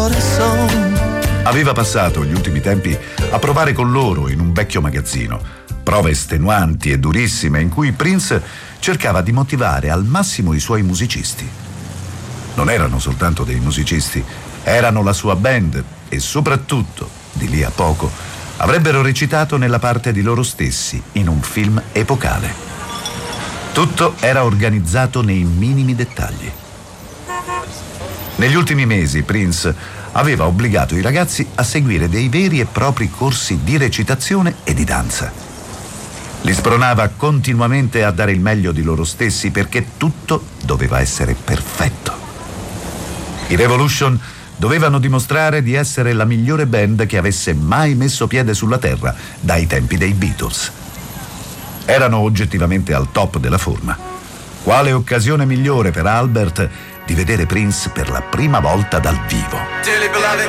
Aveva passato gli ultimi tempi a provare con loro in un vecchio magazzino, prove estenuanti e durissime in cui Prince cercava di motivare al massimo i suoi musicisti. Non erano soltanto dei musicisti, erano la sua band e soprattutto, di lì a poco, avrebbero recitato nella parte di loro stessi in un film epocale. Tutto era organizzato nei minimi dettagli. Negli ultimi mesi Prince aveva obbligato i ragazzi a seguire dei veri e propri corsi di recitazione e di danza. Li spronava continuamente a dare il meglio di loro stessi perché tutto doveva essere perfetto. I Revolution dovevano dimostrare di essere la migliore band che avesse mai messo piede sulla terra dai tempi dei Beatles. Erano oggettivamente al top della forma. Quale occasione migliore per Albert di vedere Prince per la prima volta dal vivo. Dearly beloved,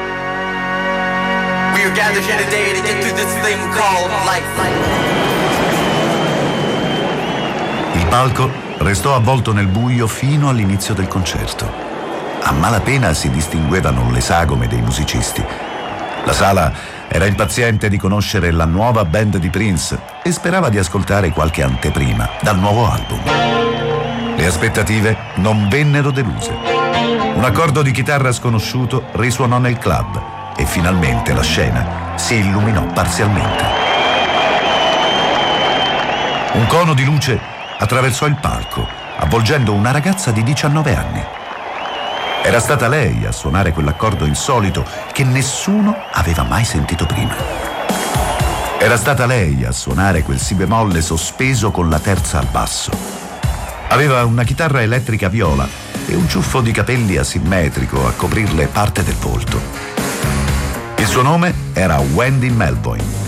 we are gathered here today to get through this thing called life. Il palco restò avvolto nel buio fino all'inizio del concerto. A malapena si distinguevano le sagome dei musicisti. La sala era impaziente di conoscere la nuova band di Prince e sperava di ascoltare qualche anteprima dal nuovo album. Le aspettative non vennero deluse. Un accordo di chitarra sconosciuto risuonò nel club e finalmente la scena si illuminò parzialmente. Un cono di luce attraversò il palco, avvolgendo una ragazza di 19 anni. Era stata lei a suonare quell'accordo insolito che nessuno aveva mai sentito prima. Era stata lei a suonare quel si bemolle sospeso con la terza al basso. Aveva una chitarra elettrica viola e un ciuffo di capelli asimmetrico a coprirle parte del volto. Il suo nome era Wendy Melvoin.